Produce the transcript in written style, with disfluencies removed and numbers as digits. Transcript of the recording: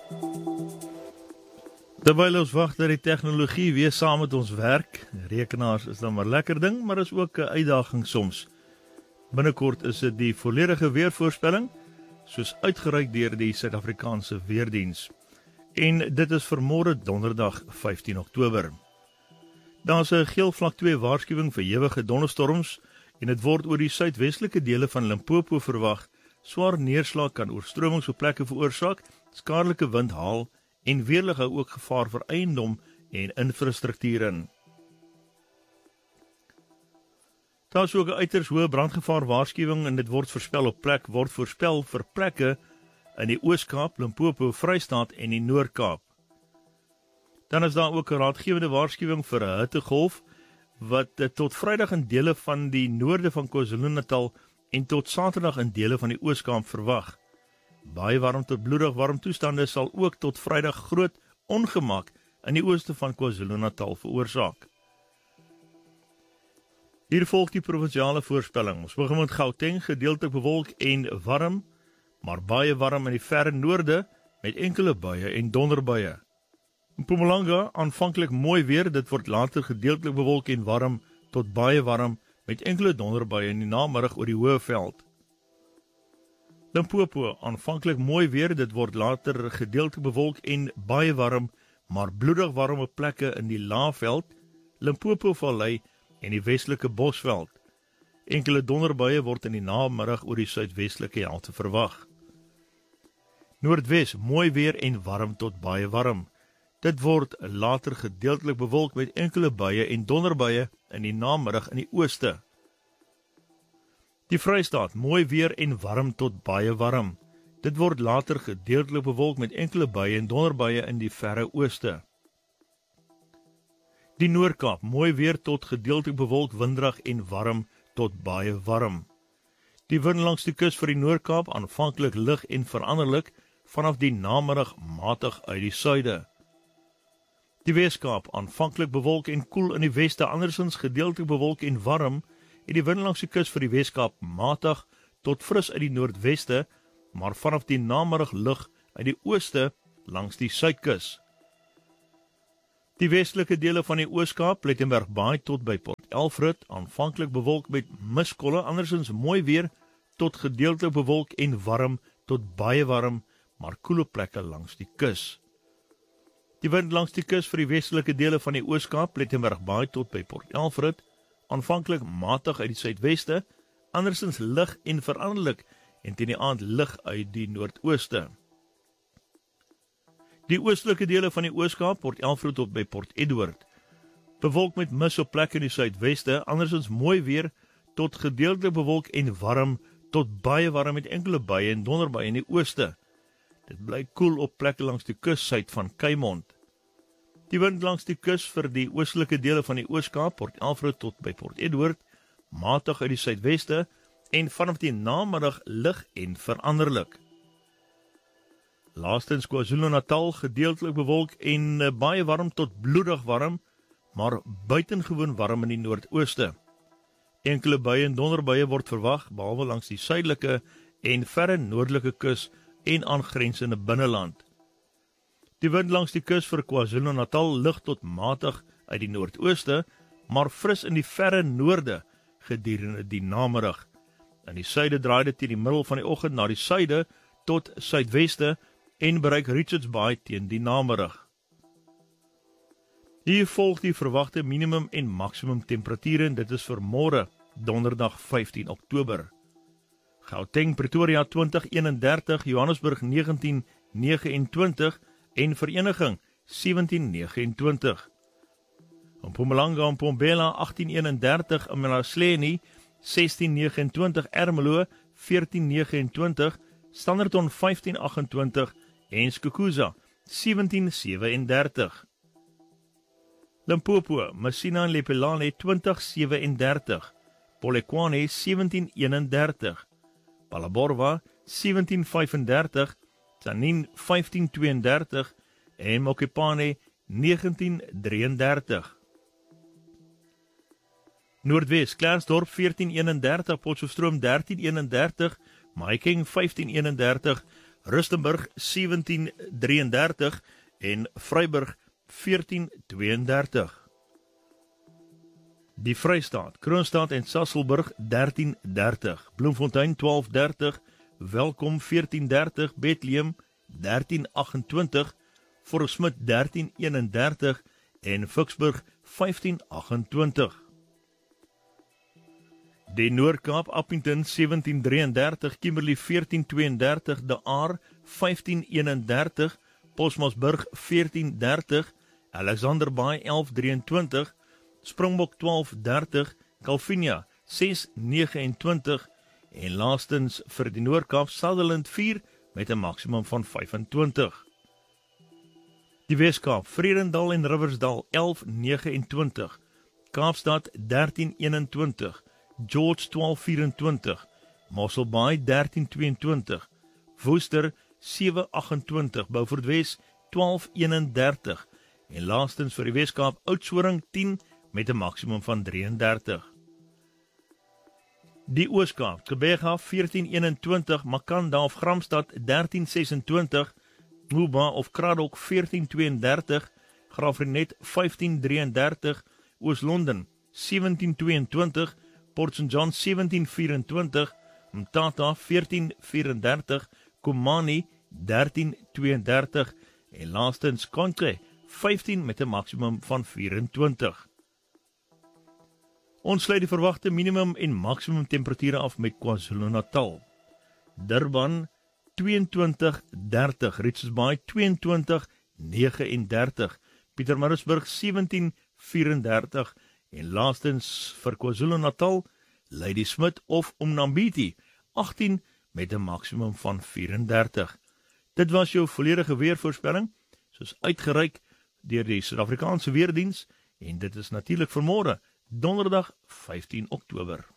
Terwyl ons wag dat die tegnologie weer saam met ons werk, rekenaars is dan maar lekker ding, maar is ook 'n uitdaging soms. Binnekort is dit die volledige weervoorspelling, soos uitgereik deur die Suid-Afrikaanse Weerdiens. En dit is vir môre donderdag 15 Oktober. Daar is 'n geel vlak 2 waarskuwing vir ewige donderstorms en dit word oor die suidwestelike dele van Limpopo verwag. Swaar neerslag kan oorstromings op plekke veroorsaak, skadelike wind haal en weerlig hou ook gevaar vir eiendom en infrastruktuur in. Daar is ook 'n uiters hoë brandgevaar waarskuwing en dit word voorspel vir plekke in die Oos-Kaap, Limpopo, Vrystaat en die Noord-Kaap. Dan is daar ook 'n raadgewende waarskuwing vir 'n hittegolf wat tot Vrydag in dele van die noorde van KwaZulu-Natal en tot Saterdag in dele van die Oos-Kaap verwag. Baie warm tot bloedig warm toestande sal ook tot Vrydag groot ongemak in die ooste van KwaZulu-Natal veroorsaak. Hier volg die provinsiale voorspelling. Ons begin met Gauteng, gedeeltelik bewolk en warm, maar baie warm in die verre noorde met enkele buie en donderbuie. Mpumalanga, aanvanklik mooi weer, dit word later gedeeltelik bewolk en warm tot baie warm met enkele donderbuie in die namiddag oor die Hoëveld. Limpopo, aanvanklik mooi weer, dit word later gedeeltelik bewolk en baie warm, maar bloedig warme plekke in die Laagveld, Limpopo Vallei en die Westelike Bosveld. Enkele donderbuie word in die namiddag oor die suidwestelike helfte verwag. Noordwes, mooi weer en warm tot baie warm. Dit word later gedeeltelik bewolk met enkele buie en donderbuie in die namiddag in die ooste. Die Vrystaat, mooi weer en warm tot baie warm. Dit word later gedeeltelik bewolk met enkele buie en donderbuie in die verre ooste. Die Noord-Kaap, mooi weer tot gedeeltelik bewolk, winderig en warm tot baie warm. Die wind langs die kus vir die Noord-Kaap, aanvanklik lig en veranderlik, vanaf die namiddag matig uit die suide. Die Weskaap, aanvanklik bewolk en koel in die weste, andersins gedeeltelik bewolk en warm, en die wind langs die kus vir die Weskaap matig tot fris uit die noordweste, maar vanaf die namiddag lig uit die ooste langs die suidkus. Die westelike dele van die Oos-Kaap, Plettenberg Baai tot by Port Elfrid, aanvanklik bewolk met miskolle, andersins mooi weer tot gedeeltelik bewolk en warm tot baie warm, maar koele plekke langs die kus. Die wind langs die kus vir die westelike dele van die Oos-Kaap, Plettenberg Baai tot by Port Elfrid, aanvanklik matig uit die suidweste, andersins lig en veranderlik en teen die aand lig uit die noordooste. Die oostelike dele van die Oos-Kaap, Port Elfrid tot by Port Edward, bewolk met mis op plekke in die suidweste, andersins mooi weer tot gedeeltelik bewolk en warm tot baie warm met enkele buie en donderbuie in die ooste. Dit bly koel op plekke langs die kus suid van Kaimond. Die wind langs die kus vir die oostelike dele van die Oos-Kaap, Port Elfrid tot by Port Edward, matig uit die suidweste en vanaf die namiddag lig en veranderlik. Laastens KwaZulu-Natal, gedeeltelik bewolk en baie warm tot bloedig warm, maar buitengewoon warm in die noordooste. Enkele buie en donderbuie word verwag, behalwe langs die suidelike en verre noordelike kus en aangrensende binneland. Die wind langs die kus vir KwaZulu-Natal lig tot matig uit die noordooste, maar fris in die verre noorde gedurende die namiddag. In die suide draai dit teen die middel van die oggend na die suide tot suidweste en bereik Richards Bay teen die namiddag. Hier volg die verwagte minimum en maksimum temperature en dit is vir môre, donderdag 15 Oktober. Gauteng, Pretoria 2031, Johannesburg 1929 en Vereniging 1729. Mpumalanga en Mpombela 1831, Emalahleni 1629, Ermelo 1429, Standerton 1528 en Skukuza 1737. Limpopo, Messina en Lepelale 2037, Polokwane 1731, Phalaborwa 1735, Tanin 1532 en Mokopane 1933. Noordwes, Claresdorp 1431, Potchefstroom 1331, Mahikeng 1531, Rustenburg 17:33 en Vryburg 14:32. Die Vrystaat, Kroonstad en Sasolburg 13:30, Bloemfontein 12:30, Welkom 14:30, Bethlehem 13:28, Forresmit 13:31 en Vicksburg 15:28. Die Noord-Kaap, Appington 17:33, Kimberley 14:32, De Aar 15:31, Posmasburg 14:30, Alexanderbaai 11:23, Springbok 12:30, Calvinia 6:29 en laastens vir die Noord-Kaap, Sutherland 4 met 'n maksimum van 25. Die Wes-Kaap, Vredendal en Riversdal 11:29, Kaapstad 13:21, George 12:24, Mossel Bay 13:22, Worcester 7:28, Beaufort Wes 12:31 en laastens vir die Wes-Kaap, Oudtshoorn 10 met 'n maksimum van 33. Die Oos-Kaap, Gqeberha 14:21, Makanda of Gramstad 13:26, Nguba of Kraddock 14:32, Graafrenet 15:33, Oos-London 17:22, Port St. John 17:24, Mthatha 14:34, Komani 13:32 en laastens Konke 15 met 'n maksimum van 24. Ons sluit die verwagte minimum en maksimum temperature af met KwaZulu-Natal. Durban 22:30, Richards Bay 22:39, Pietermaritzburg 17:34 en laastens vir KwaZulu-Natal, Ladysmith of Umnambiti 18 met 'n maksimum van 34. Dit was jou volledige weervoorspelling, soos uitgereik deur die Suid-Afrikaanse Weerdiens en dit is natuurlik vir môre, Donderdag 15 Oktober.